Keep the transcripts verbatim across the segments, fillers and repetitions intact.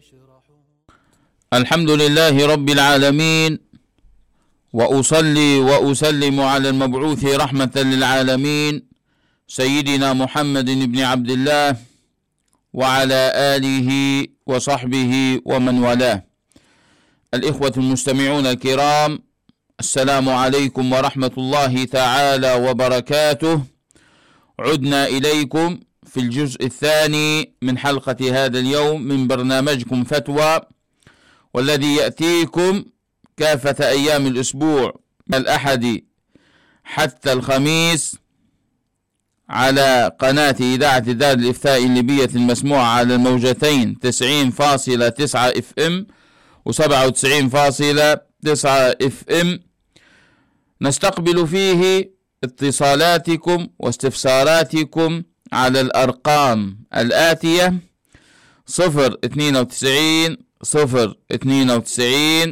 الحمد لله رب العالمين، وأصلي وأسلم على المبعوث رحمة للعالمين سيدنا محمد بن عبد الله وعلى آله وصحبه ومن والاه. الإخوة المستمعون الكرام، السلام عليكم ورحمة الله تعالى وبركاته. عدنا إليكم في الجزء الثاني من حلقة هذا اليوم من برنامجكم فتوى، والذي يأتيكم كافة أيام الأسبوع من الأحد حتى الخميس على قناة إذاعة دار الإفتاء الليبية المسموعة على الموجتين تسعين فاصلة تسعة اف ام وسبعة وتسعين فاصلة تسعة اف ام. نستقبل فيه اتصالاتكم واستفساراتكم على الأرقام الآتية: صفر اثنين وتسعين صفر اثنين وتسعين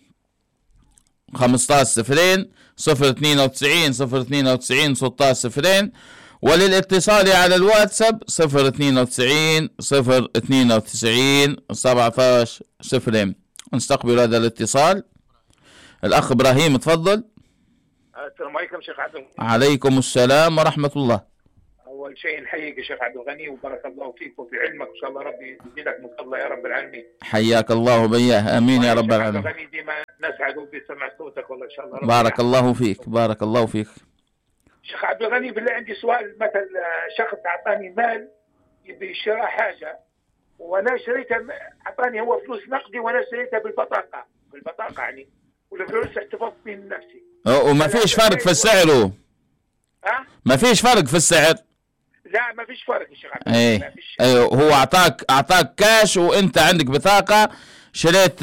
خمسة عشر صفرين، صفر اثنين وتسعين صفر اثنين وتسعين ستة عشر صفرين، وللاتصال على الواتساب صفر اثنين وتسعين صفر اثنين وتسعين سبعة عشر صفرين. نستقبل هذا الاتصال. الأخ إبراهيم، تفضل. السلام عليكم شيخ عبد الغني. عليكم السلام ورحمة الله. أول شيء نحييك يا شيخ عبد الغني، وبارك الله فيك وفي علمك، وإن شاء الله ربي يزيدك من فضله يا رب العالمين. حياك الله وبياه، آمين يا رب العالمين. شيخ عبد الغني ديما نسعد بسمع صوتك والله إن شاء الله. بارك الله فيك، بارك الله فيك. شيخ عبد الغني بالله عندي سؤال. مثلا شخص أعطاني مال يبي شراء حاجة، وأنا شريتها، أعطاني هو فلوس نقدي وأنا شريتها بالبطاقة، بالبطاقة يعني، والفلوس احتفظت بي من نفسي. وما فيش فرق في السعر؟ هو ها؟ ما فيش فرق في السعر؟ لا ما فيش فرق يا شيخ عبد الغني. ايه ايه، هو اعطاك اعطاك كاش وانت عندك بطاقة، شريت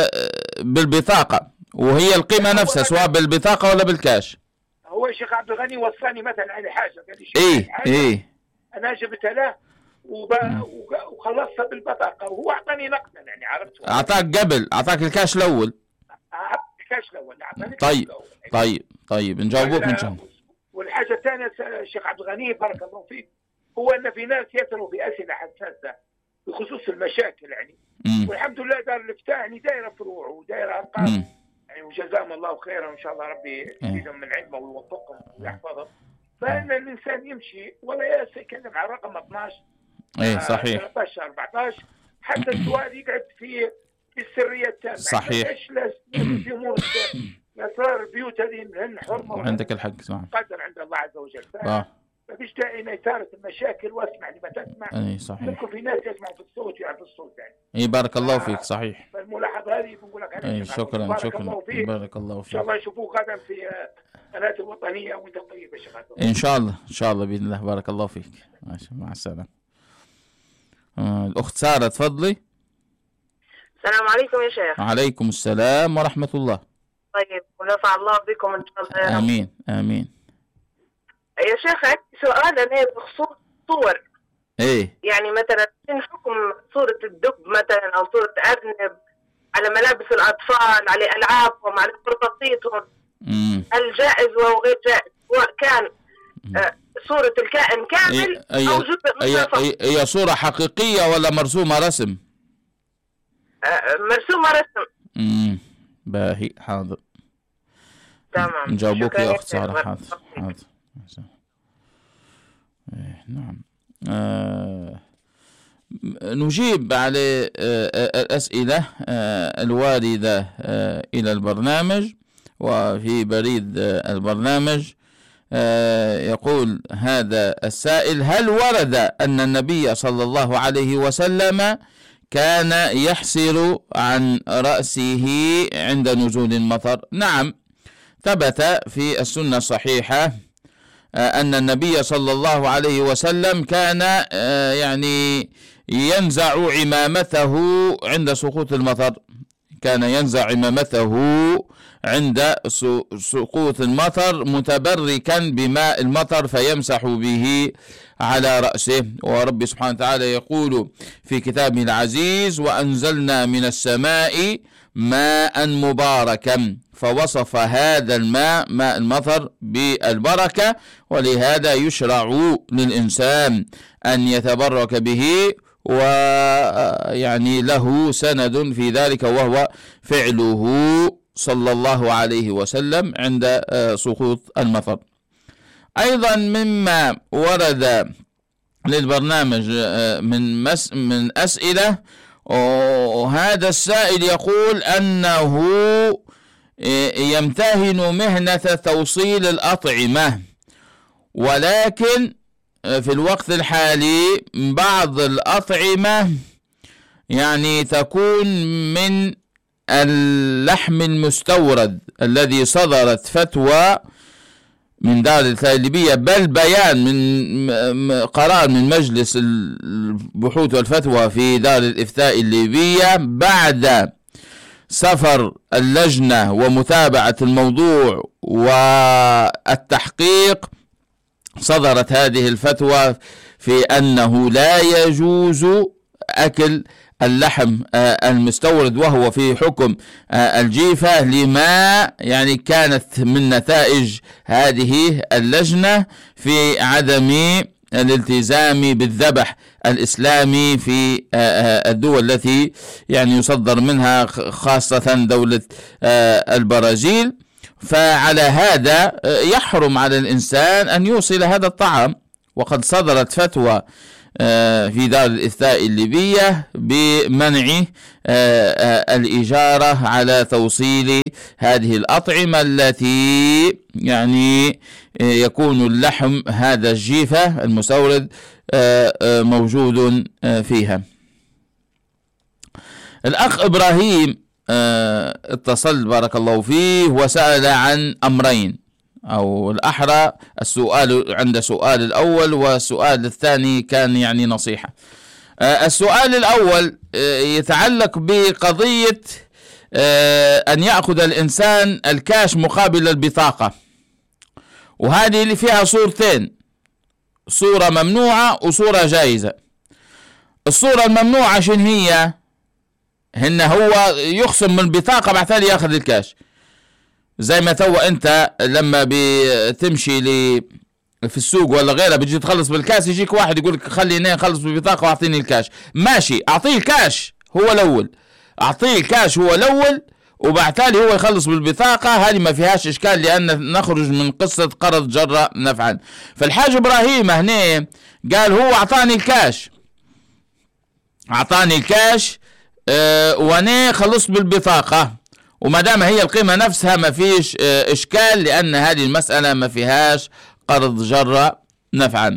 بالبطاقة وهي القيمة نفسها سواء بالبطاقة ولا بالكاش. هو يا شيخ عبد الغني وصاني مثلا على حاجة، قال لي ايه ايه، انا جبتها له وب... وخلصتها بالبطاقة، وهو اعطاني نقدا يعني، عرفت؟ اعطاك قبل، اعطاك الكاش الاول. اعطاني الكاش الاول، اعطاني. طيب طيب طيب، نجاوبوك ان شاء الله. والحاجة الثانية شيخ عبد الغني بارك الله فيك، هو ان في ناس يسألوا في اسئلة حساسة بخصوص المشاكل يعني، مم. والحمد لله دار الافتاء يعني دايرة فروع ودايرة ارقام يعني، وجزاهم الله خيرا، وان شاء الله ربي يزيدهم من علمه ويوفقهم ويحفظهم. فان الانسان يمشي ولا يتكلم عن رقم اثناشر ايه صحيح ثلاثة عشر أربعة عشر، حتى السؤال يقعد في في السريه التامه. صحيح. ايش في امور اسرار البيوت هذه هن حرمه، وعندك الحق صح، قدر عند الله عز وجل. اه ما فيش داعي ان اثاره المشاكل، واسمع لما تسمع. اي صحيح. ممكن في ناس يسمعوا في الصوت ويعرف الصوت يعني. اي بارك الله فيك، صحيح. فالملاحظه هذه بنقول لك عليها. اي شكرا بارك شكرا الله فيك. بارك الله فيك. ان شاء الله نشوفوك غدا في قناه الوطنيه وانت طيب يا شيخ. ان شاء الله ان شاء الله باذن الله. بارك الله فيك. ماشي، مع السلامه. آه الاخت ساره، تفضلي. السلام عليكم يا شيخ. وعليكم السلام ورحمه الله. طيب، ونفع الله بكم ان شاء الله يا رب. امين امين. يا شيخ عندي سؤال انا بخصوص صور. ايه يعني مثلا شنو حكم صورة الدب مثلا او صورة ارنب على ملابس الاطفال، على العابهم، على قرطاسيتهم؟ هل جائز او غير جائز؟ سواء كان آه صورة الكائن كامل أي او جزء منه فقط. هي صورة حقيقية ولا مرسومة رسم؟ آه مرسومة رسم. امم باهي، حاضر. تمام، نجاوبوك يا اخت سارة. حاضر حاضر. إيه نعم. آه نجيب على آه الأسئلة آه الواردة آه إلى البرنامج، وفي بريد آه البرنامج آه يقول هذا السائل: هل ورد أن النبي صلى الله عليه وسلم كان يحسر عن رأسه عند نزول المطر؟ نعم، ثبت في السنة الصحيحة أن النبي صلى الله عليه وسلم كان يعني ينزع عمامته عند سقوط المطر، كان ينزع عمامته عند سقوط المطر متبركا بماء المطر فيمسح به على رأسه. ورب سبحانه وتعالى يقول في كتابه العزيز: وأنزلنا من السماء ماء مباركا، فوصف هذا الماء ماء المطر بالبركة، ولهذا يشرع للإنسان أن يتبرك به ويعني له سند في ذلك وهو فعله صلى الله عليه وسلم عند سقوط المطر. أيضا مما ورد للبرنامج من مس من أسئلة، وهذا السائل يقول أنه يمتهن مهنة توصيل الأطعمة، ولكن في الوقت الحالي بعض الأطعمة يعني تكون من اللحم المستورد الذي صدرت فتوى من دار الإفتاء الليبية، بل بيان من قرار من مجلس البحوث والفتوى في دار الإفتاء الليبية بعد سفر اللجنة ومتابعة الموضوع والتحقيق. صدرت هذه الفتوى في أنه لا يجوز أكل اللحم المستورد وهو في حكم الجيفة، لما يعني كانت من نتائج هذه اللجنة في عدم الالتزام بالذبح الإسلامي في الدول التي يعني يصدر منها، خاصة دولة البرازيل. فعلى هذا يحرم على الإنسان أن يوصل هذا الطعام، وقد صدرت فتوى في دار الإفتاء الليبية بمنع الإجارة على توصيل هذه الأطعمة التي يعني يكون اللحم هذا الجيفة المستورد موجود فيها. الأخ إبراهيم اتصل بارك الله فيه وسأل عن أمرين، أو الأحرى السؤال عند سؤال الأول، والسؤال الثاني كان يعني نصيحة. السؤال الأول يتعلق بقضية أن يأخذ الإنسان الكاش مقابل البطاقة، وهذه اللي فيها صورتين، صورة ممنوعة وصورة جائزة. الصورة الممنوعة شن هي؟ هن هو يخصم من البطاقة بعد ذلك ياخذ الكاش، زي ما تو انت لما بتمشي ل في السوق ولا غيره بتجي تخلص بالكاس، يجيك واحد يقول لك خلي هنا خلص بالبطاقة واعطيني الكاش. ماشي، اعطيه الكاش هو الاول، اعطيه الكاش هو الاول وبعد تالي هو يخلص بالبطاقة. هذه ما فيهاش اشكال، لان نخرج من قصة قرض جر نفعا. فالحاج ابراهيم هنا قال هو اعطاني الكاش، اعطاني الكاش اه وانا خلصت بالبطاقة، وما دام هي القيمة نفسها ما فيش اه اشكال، لان هذه المسألة ما فيهاش قرض جر نفعا.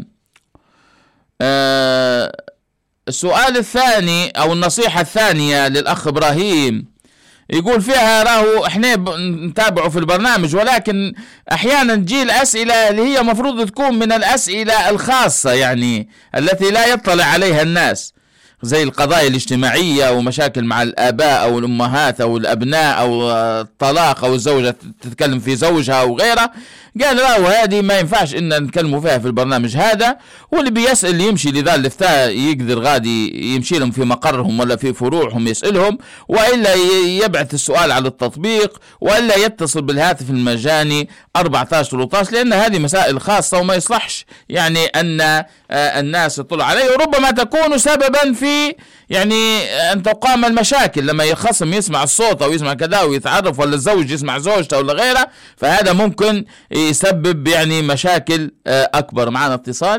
اه السؤال الثاني او النصيحة الثانية للاخ ابراهيم يقول فيها راهو احنا نتابعه في البرنامج، ولكن احيانا تجي الاسئلة اللي هي مفروض تكون من الاسئلة الخاصة يعني التي لا يطلع عليها الناس، زي القضايا الاجتماعية ومشاكل مع الآباء أو الأمهات أو الأبناء أو الطلاق أو الزوجة تتكلم في زوجها وغيرها. قال لا، هذه ما ينفعش إن نتكلموا فيها في البرنامج هذا، واللي بيسأل يمشي لذا الإفتاء يقدر غادي يمشي لهم في مقرهم ولا في فروعهم يسألهم، وإلا يبعث السؤال على التطبيق، وإلا يتصل بالهاتف المجاني أربعة عشر ثلاثة عشر، لأن هذه مسائل خاصة وما يصلحش يعني أن الناس يطلع عليه، وربما تكون سببا في يعني أن تقام المشاكل لما يخصم يسمع الصوت أو يسمع كذا ويتعرف، ولا الزوج يسمع زوجته ولا غيره، فهذا ممكن يسبب يعني مشاكل أكبر. معنا اتصال.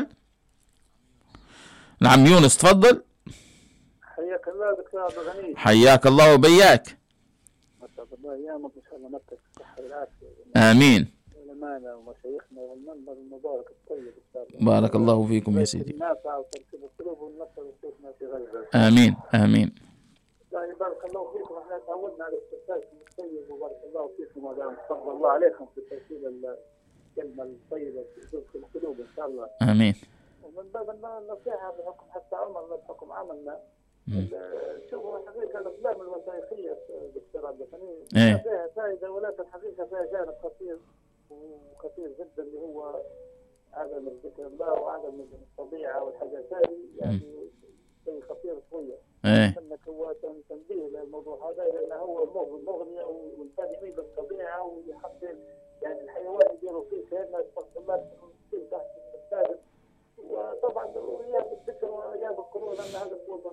نعم يونس، تفضل. حياك الله دكتور عبد الغني. حياك الله وبياك. الله ايامك ان شاء الله نبتك الصحه والعافيه. امين. علماءنا ومشايخنا والمنبر المبارك الطيب ان شاء الله. بارك الله فيكم يا سيدي. النافع وترتيب القلوب والنصر وشيخنا في غزه. امين امين. يعني بارك الله فيكم، احنا تعودنا على الاستفسار الطيب وبارك الله فيكم ودام تفضل الله عليكم في ترتيب الكلمه الطيبه في القلوب ان شاء الله. امين. ومن باب النصيحه بحكم حتى عمرنا بحكم عملنا شوفوا حقيقة الأفلام الوثائقية دكتور عبد الغني فيها فائدة، ولكن حقيقة فيها جانب خطير وخطير جدا اللي هو عدم ذكر الله وعدم الطبيعة والحاجات هذه، يعني شيء خطير شوية. انك هو تنبيه للموضوع هذا، لأنه هو مغني والتابعين بالطبيعة ويحصل يعني الحيوان يديروا فيه كأنه استخدامات تحت الثالث، وطبعا غياب الذكر وغياب القرون ان هذا هو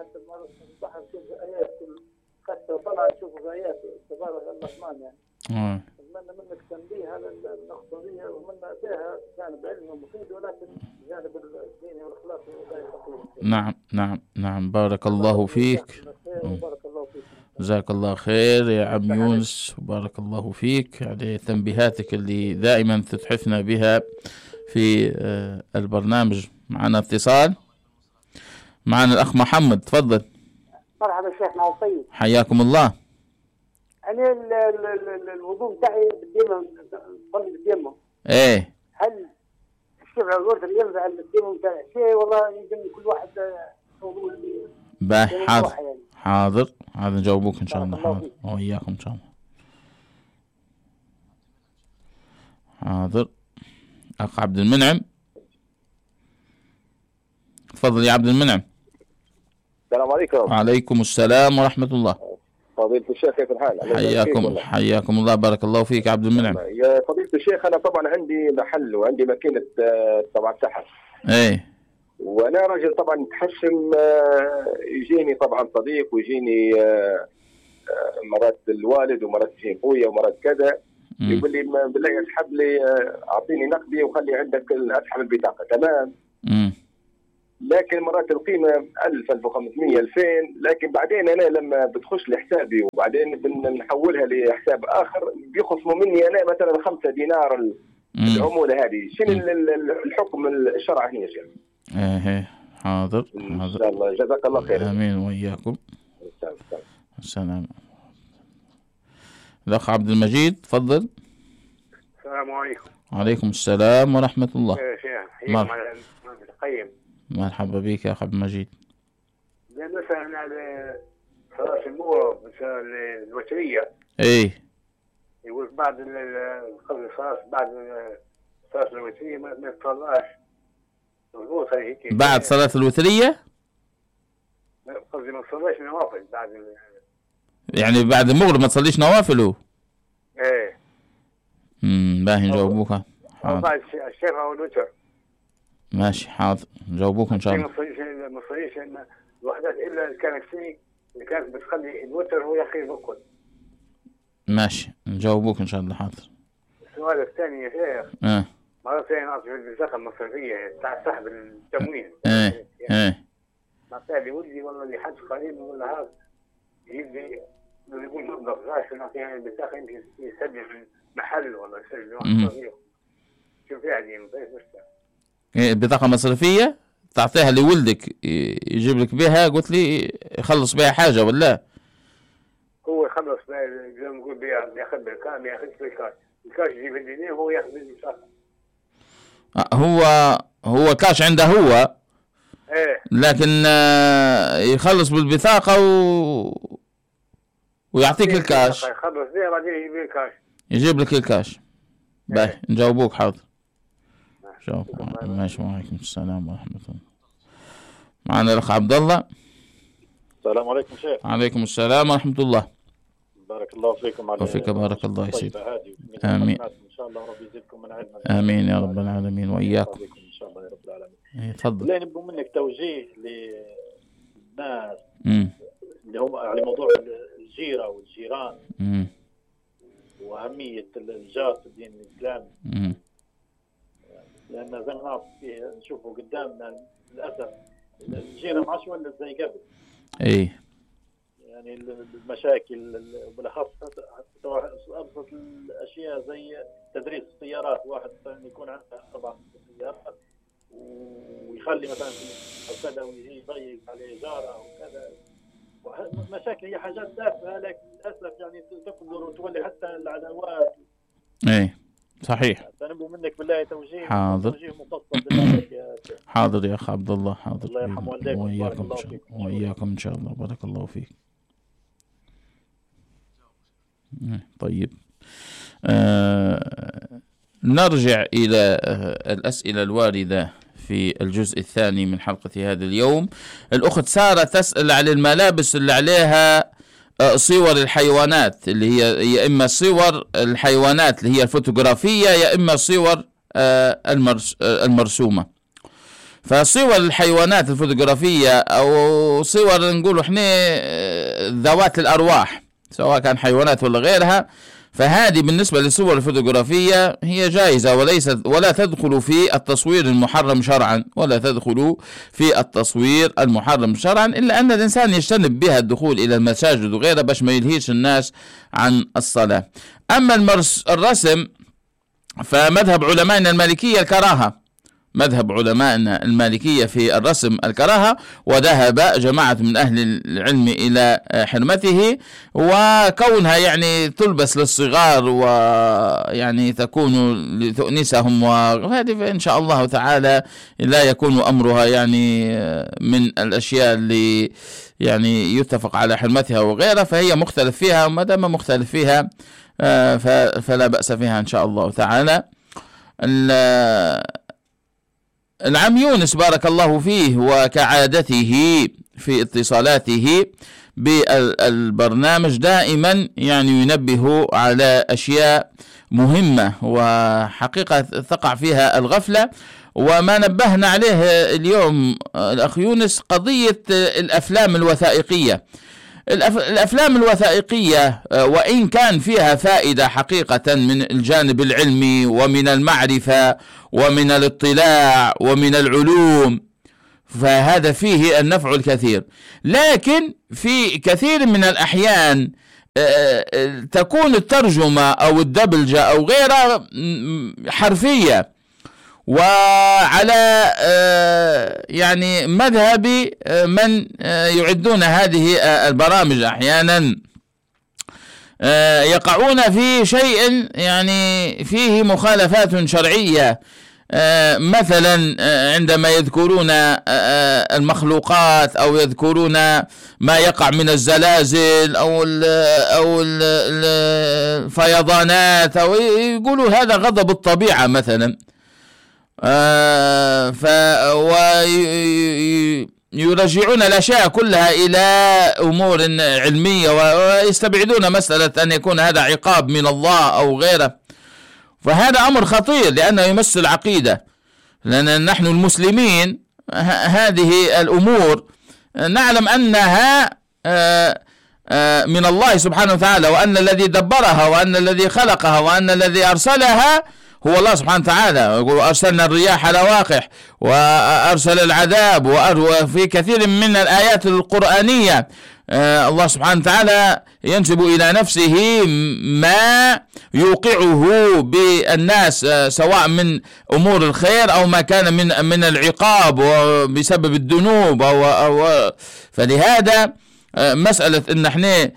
البحر نشوف آيات حتى وطلع نشوف آيات تبارك الرحمن يعني. آه. أتمنى منك تنبيه على النقطة دي ومن فيها جانب علمي مفيد ولكن جانب الديني والأخلاقي لا يستطيع. نعم نعم نعم بارك الله فيك. وبارك الله فيك. جزاك الله خير يا عم يونس وبارك الله فيك على تنبيهاتك اللي دائما تتحفنا بها في البرنامج. معنا اتصال، معنا الأخ محمد، تفضل. مرحبا شيخنا وطيب، حياكم الله. أنا الوضوء بتاعي بالديمم، صلي بالديمم. إيه. هل الشفع والوتر ينفع الديمم بتاعي؟ شيء والله يمكن كل واحد وضوء. باهي حاضر حاضر هذا نجاوبوك إن شاء الله. حاضر وإياكم إن شاء الله. حاضر. أخ عبد المنعم، تفضل يا عبد المنعم. السلام عليكم. وعليكم السلام ورحمة الله. فضيلة الشيخ كيف الحال؟ حياكم حياكم الله، بارك الله فيك عبد المنعم. يا فضيلة الشيخ أنا طبعا عندي محل وعندي ماكينة طبعا سحر. إيه. وأنا راجل طبعا متحشم، يجيني طبعا صديق ويجيني مرات الوالد ومرات يجيني أخويا ومرات كذا، يقول لي بالله اسحب لي أعطيني نقدي وخلي عندك أسحب البطاقة، تمام؟ امم لكن مرات القيمة ألف ألف وخمسمية ألفين، لكن بعدين أنا لما بتخش لحسابي وبعدين بنحولها لحساب آخر بيخصموا مني أنا مثلا خمسة دينار العمولة هذه. شنو الحكم الشرعي هنا يا شيخ؟ ايه حاضر إن شاء الله. جزاك الله خير. آمين وإياكم. السلام. الأخ عبد المجيد تفضل. السلام عليكم. وعليكم السلام ورحمة الله. يا شيخ مرحبا. القيم. مرحبا بك يا أخ عبد المجيد. مثلا على صلاة المغرب مثلا الوترية. إيه. يقول بعد قبل الصلاة بعد صلاة الوترية ما تصلاش. مضبوط هيك. بعد صلاة الوترية؟ قصدي ما تصليش نوافل بعد. يعني بعد المغرب ما تصليش نوافله؟ ايه. امم باهي نجاوبوك. حاضر. بعد الشفع والوتر. ماشي حاضر نجاوبوك ان شاء الله. ما تصليش ما تصليش الوحدات الا اذا كانت فيه اللي كانت بتخلي الوتر هو يخير بكل. ماشي نجاوبوك ان شاء الله. حاضر. السؤال الثاني يا شيخ. اه مرة ثانية أعطي في البطاقة المصرفية تاع سحب التموين. ايه ايه. نعطيها لي ولدي والله اللي حد قريب ولا هذا يجيب لي يقول مبلغ غاش نعطيها البطاقة يمكن يسجل في محل ولا يسجل واحد صغير. شوف يعني ما فيش مشكلة. ايه بطاقة مصرفية تعطيها لولدك يجيب لك بها، قلت لي يخلص بها حاجة ولا؟ هو يخلص بها زي ما نقول بها، ياخذ بالكام ياخذ بالكاش، الكاش يجيب الدنيا وهو ياخذ البطاقة. هو هو كاش عنده هو. ايه. لكن يخلص بالبطاقة و... ويعطيك الكاش. يخلص بها بعدين يجيب الكاش. يجيب لك الكاش. باهي نجاوبوك. حاضر. جاوب. ماشي. وعليكم السلام ورحمة الله. معنا الأخ عبد الله. السلام عليكم شيخ. وعليكم السلام ورحمة الله. بارك الله فيكم. على وفيك بارك الله يا سيدي. آمين. إن شاء الله ربي يزيدكم من علم. آمين يا رب العالمين وإياكم. إن شاء الله يا رب العالمين. إيه تفضل. لا نبغى منك توجيه للناس امم اللي هم على موضوع الجيرة والجيران. امم وأهمية الجار في الدين الإسلامي. امم لأن زي ما نعرف فيه نشوفه قدامنا للأسف الجيرة ما عادش ولت زي قبل. إيه. يعني المشاكل بالاخص ابسط الاشياء زي تدريس السيارات، واحد يكون عنده اربع سيارات ويخلي مثلا كذا ويجي يضيق عليه جاره وكذا، مشاكل هي حاجات تافهه لكن للاسف يعني تكبر وتولي حتى العداوات. ايه صحيح. فنبغى منك بالله توجيه. حاضر. توجيه مفصل بالله يا شيخ. حاضر يا اخ عبد الله. حاضر. الله يرحم والديكم. وإياكم وإياكم ان شاء الله. بارك الله فيك. طيب آه نرجع إلى آه الأسئلة الواردة في الجزء الثاني من حلقة هذا اليوم. الأخت سارة تسأل عن الملابس اللي عليها آه صور الحيوانات، اللي هي يا إما صور الحيوانات اللي هي الفوتوغرافية يا إما صور آه المرس آه المرسومة. فصور الحيوانات الفوتوغرافية أو صور نقولوا احنا ذوات الأرواح سواء كان حيوانات ولا غيرها، فهذه بالنسبة للصور الفوتوغرافية هي جائزة وليست ولا تدخل في التصوير المحرم شرعا، ولا تدخل في التصوير المحرم شرعا، إلا أن الإنسان يجتنب بها الدخول إلى المساجد وغيرها باش ما يلهيش الناس عن الصلاة. أما الرسم فمذهب علمائنا المالكية الكراهة، مذهب علمائنا المالكية في الرسم الكراهة، وذهب جماعة من أهل العلم إلى حرمته، وكونها يعني تلبس للصغار ويعني تكون لتؤنسهم وهذه فإن شاء الله تعالى لا يكون أمرها يعني من الأشياء اللي يعني يتفق على حرمتها وغيرها، فهي مختلف فيها، وما دام مختلف فيها فلا بأس فيها إن شاء الله تعالى. العم يونس بارك الله فيه وكعادته في اتصالاته بالبرنامج دائما يعني ينبه على أشياء مهمة وحقيقة تقع فيها الغفلة، وما نبهنا عليه اليوم الأخ يونس قضية الأفلام الوثائقية. الأفلام الوثائقية وإن كان فيها فائدة حقيقة من الجانب العلمي ومن المعرفة ومن الاطلاع ومن العلوم، فهذا فيه النفع الكثير، لكن في كثير من الأحيان تكون الترجمة أو الدبلجة أو غيرها حرفية، وعلى يعني مذهب من يعدون هذه البرامج أحيانا يقعون في شيء يعني فيه مخالفات شرعية، مثلا عندما يذكرون المخلوقات أو يذكرون ما يقع من الزلازل أو أو الفيضانات، أو يقولوا هذا غضب الطبيعة مثلا، آه ف ويرجعون الأشياء كلها إلى أمور علمية، ويستبعدون مسألة أن يكون هذا عقاب من الله أو غيره، فهذا أمر خطير لأنه يمس العقيدة، لأن نحن المسلمين هذه الأمور نعلم أنها آه آه من الله سبحانه وتعالى، وأن الذي دبرها وأن الذي خلقها وأن الذي أرسلها هو الله سبحانه وتعالى. يقول أرسلنا الرياح لواقح وأرسل العذاب، وفي كثير من الآيات القرآنية الله سبحانه وتعالى ينسب إلى نفسه ما يوقعه بالناس سواء من أمور الخير أو ما كان من من العقاب بسبب الذنوب أو, أو فلهذا مسألة إن احنا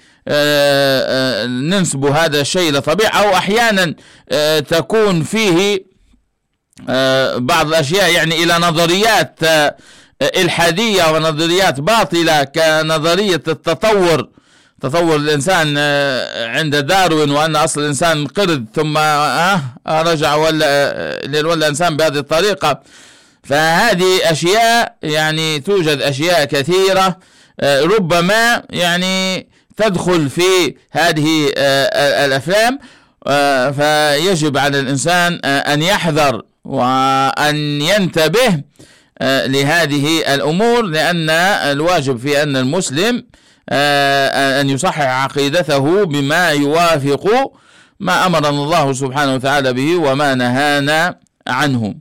ننسب هذا الشيء لطبيعة، أو أحيانا تكون فيه بعض الأشياء يعني إلى نظريات إلحادية ونظريات باطلة كنظرية التطور، تطور الإنسان عند داروين، وأن أصل الإنسان قرد ثم رجع ولا ولا إنسان بهذه الطريقة. فهذه أشياء يعني توجد أشياء كثيرة ربما يعني تدخل في هذه الأفلام، فيجب على الإنسان أن يحذر وأن ينتبه لهذه الأمور، لأن الواجب في أن المسلم أن يصحح عقيدته بما يوافق ما أمرنا الله سبحانه وتعالى به وما نهانا عنه.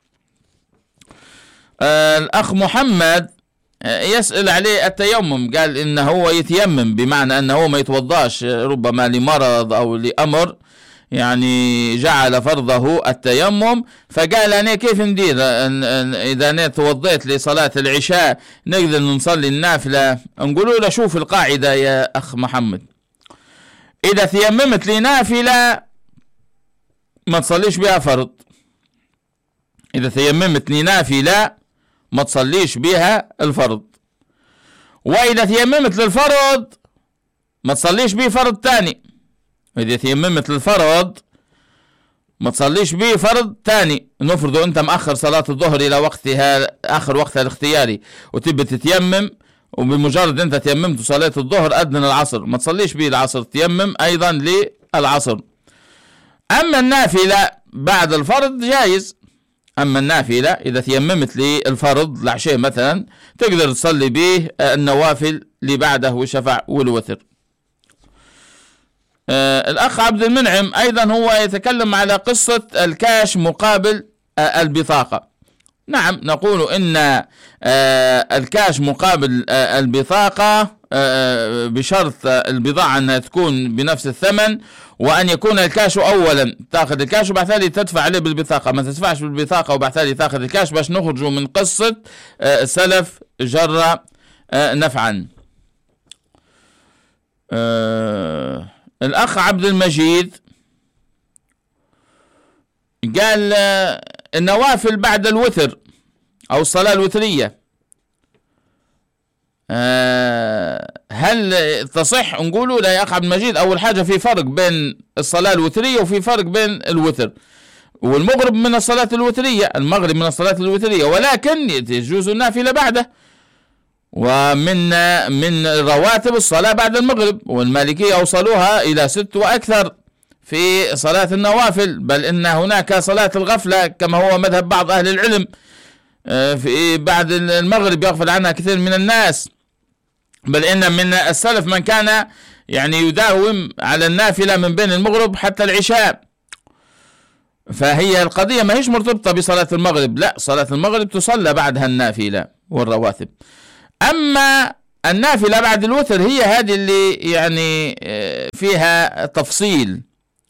الأخ محمد يسأل عليه التيمم، قال إنه هو يتيمم بمعنى أنه ما يتوضاش ربما لمرض أو لأمر يعني جعل فرضه التيمم، فقال أنا كيف ندير إذا أنا توضيت لصلاة العشاء نقدر نصلي النافلة؟ نقولوا له شوف القاعدة يا أخ محمد، إذا تيممت لنافلة ما تصليش بها فرض، إذا تيممت لنافلة ما تصليش بها الفرض، وإذا تيممت للفرض ما تصليش به فرض تاني، إذا تيممت للفرض ما تصليش به فرض تاني. نفرض أنت مأخر صلاة الظهر إلى وقتها آخر وقتها الاختياري وتبي تتيمم، وبمجرد أنت تيممت صلاة الظهر أذن العصر ما تصليش به العصر، تيمم أيضا للعصر. أما النافلة بعد الفرض جائز، أما النافلة إذا تيممت للفرض العشاء مثلا تقدر تصلي به النوافل اللي بعده والشفع والوتر. آه الأخ عبد المنعم أيضا هو يتكلم على قصة الكاش مقابل آه البطاقة. نعم نقول إن آه الكاش مقابل آه البطاقة آه بشرط البضاعة أنها تكون بنفس الثمن، وأن يكون الكاش أولا تأخذ الكاش وبعد ذلك تدفع عليه بالبطاقة، ما تدفعش بالبطاقة وبعد ذلك تأخذ الكاش، باش نخرجوا من قصة آه سلف جر آه نفعا. آه الأخ عبد المجيد قال آه النوافل بعد الوتر أو الصلاة الوترية أه هل تصح؟ نقولوا لا يا أخ عبد المجيد، أول حاجة في فرق بين الصلاة الوترية وفي فرق بين الوتر، والمغرب من الصلاة الوترية، المغرب من الصلاة الوترية، ولكن يجوز النافلة بعده، ومن من رواتب الصلاة بعد المغرب، والمالكية أوصلوها إلى ست وأكثر في صلاة النوافل، بل إن هناك صلاة الغفلة كما هو مذهب بعض أهل العلم في بعد المغرب يغفل عنها كثير من الناس، بل إن من السلف من كان يعني يداوم على النافلة من بين المغرب حتى العشاء. فهي القضية ما هيش مرتبطة بصلاة المغرب، لا، صلاة المغرب تصلى بعدها النافلة والرواتب. أما النافلة بعد الوتر هي هذه اللي يعني فيها تفصيل.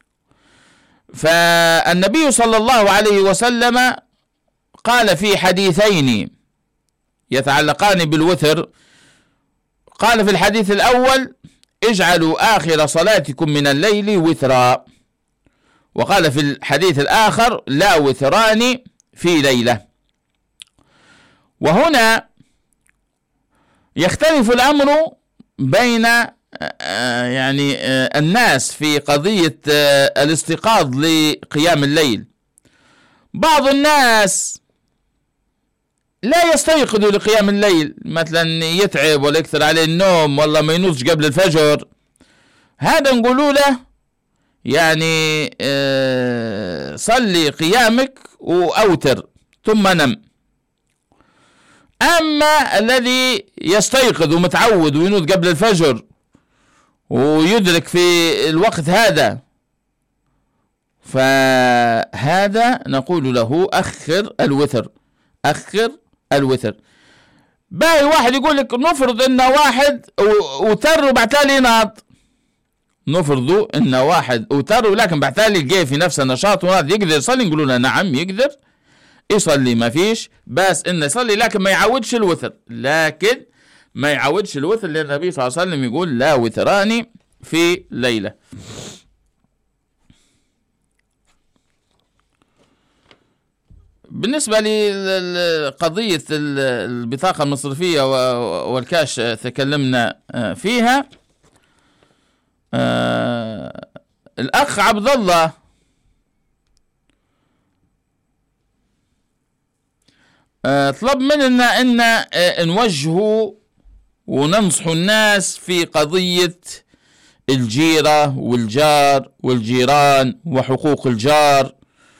فالنبي صلى الله عليه وسلم قال في حديثين يتعلقان بالوتر، قال في الحديث الأول اجعلوا آخر صلاتكم من الليل وترا، وقال في الحديث الآخر لا وتران في ليلة. وهنا يختلف الأمر بين يعني الناس في قضية الاستيقاظ لقيام الليل. بعض الناس لا يستيقظ لقيام الليل، مثلا يتعب ولا يكثر عليه النوم والله ما ينوضش قبل الفجر، هذا نقولوا له يعني اه صلي قيامك وأوتر ثم نم. أما الذي يستيقظ ومتعود وينوض قبل الفجر ويدرك في الوقت هذا، فهذا نقول له أخر الوتر، أخر الوتر. باقي واحد يقول لك نفرض إن واحد وتر وبعد تالي ناض، نفرض إن واحد وتر ولكن بعد تالي لقيه في نفس النشاط وناض، يقدر يصلي؟ نقولوا له نعم يقدر يصلي، ما فيش بس إنه يصلي، لكن ما يعودش الوتر، لكن ما يعودش الوتر، لأن النبي صلى الله عليه وسلم يقول لا وتران في ليلة. بالنسبة لقضية البطاقة المصرفية والكاش تكلمنا فيها. الأخ عبد الله طلب مننا أن نوجهه وننصح الناس في قضية الجيرة والجار والجيران وحقوق الجار،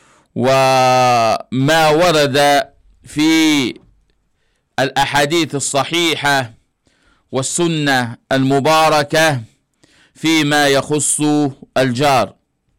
وما ورد في الأحاديث الصحيحة والسنة المباركة فيما يخص الجار.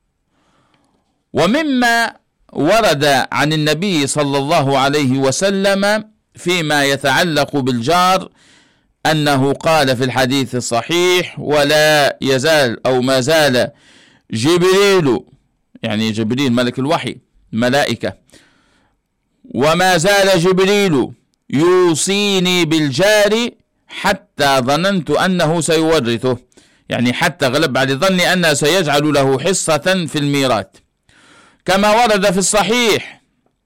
ومما ورد عن النبي صلى الله عليه وسلم فيما يتعلق بالجار أنه قال في الحديث الصحيح ولا يزال أو ما زال جبريل، يعني جبريل ملك الوحي ملائكة، وما زال جبريل يوصيني بالجار حتى ظننت أنه سيورثه، يعني حتى غلب على ظني أنه سيجعل له حصة في الميراث. كما ورد في الصحيح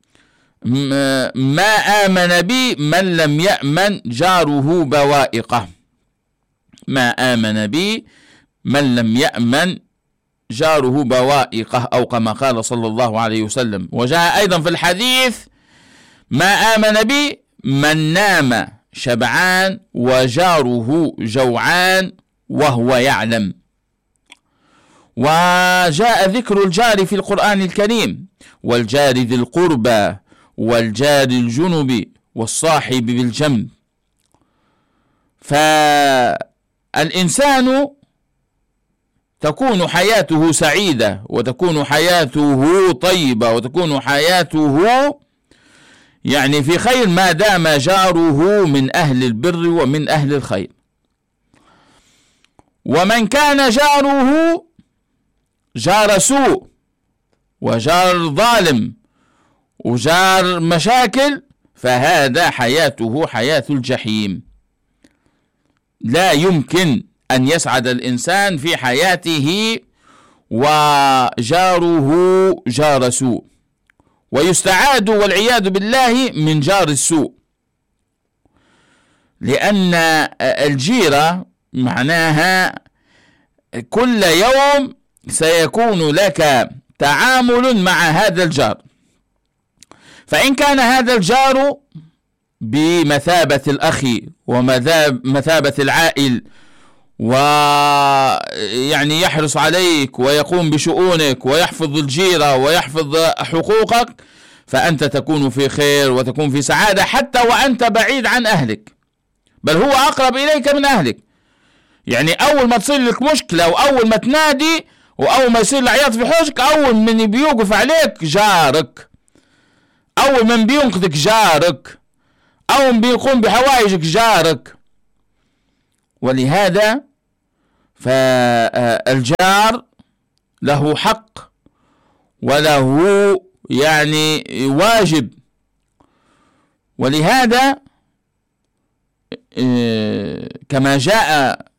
ما آمن بي من لم يأمن جاره بوائقه، ما آمن بي من لم يأمن جاره بوائقه، أو كما قال صلى الله عليه وسلم. وجاء أيضا في الحديث ما آمن بي من نام شبعان وجاره جوعان وهو يعلم. وجاء ذكر الجار في القرآن الكريم والجار ذي القربى والجار الجنب والصاحب بالجنب. فالإنسان تكون حياته سعيدة وتكون حياته طيبة وتكون حياته يعني في خير ما دام جاره من أهل البر ومن أهل الخير. ومن كان جاره جار سوء وجار ظالم وجار مشاكل فهذا حياته حياة الجحيم. لا يمكن أن يسعد الإنسان في حياته وجاره جار سوء، ويستعاد والعياذ بالله من جار السوء، لأن الجيرة معناها كل يوم سيكون لك تعامل مع هذا الجار. فإن كان هذا الجار بمثابة الأخ ومثابة العائل ويعني يحرص عليك ويقوم بشؤونك ويحفظ الجيرة ويحفظ حقوقك، فأنت تكون في خير وتكون في سعادة حتى وأنت بعيد عن أهلك، بل هو أقرب إليك من أهلك. يعني أول ما تصير لك مشكلة وأول ما تنادي وأول ما يصير العياط في حوشك، أول من بيوقف عليك جارك، أول من بينقذك جارك، أول من بيقوم بحوائجك جارك. ولهذا فالجار له حق وله يعني واجب. ولهذا كما جاء